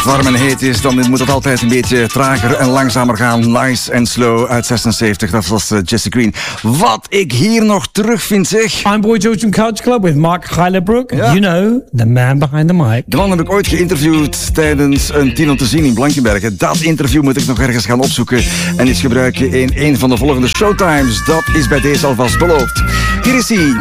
het warm en heet is, dan moet het altijd een beetje trager en langzamer gaan. Nice and Slow uit 76, dat was Jesse Green. Wat ik hier nog terugvind, zeg. I'm Boy George from Couch Club with Mark Heilerbrook. Ja. You know, the man behind the mic. De man heb ik ooit geïnterviewd tijdens een 10 om te zien in Blankenberge. Dat interview moet ik nog ergens gaan opzoeken en iets gebruiken in een van de volgende showtimes. Dat is bij deze alvast beloofd. Hier is hij,